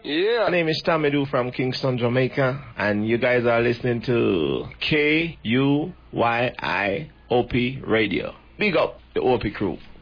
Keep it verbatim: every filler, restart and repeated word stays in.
Yeah. My name is Tommy Doo from Kingston, Jamaica, and you guys are listening to K U Y I O P Radio. Big up the O P crew.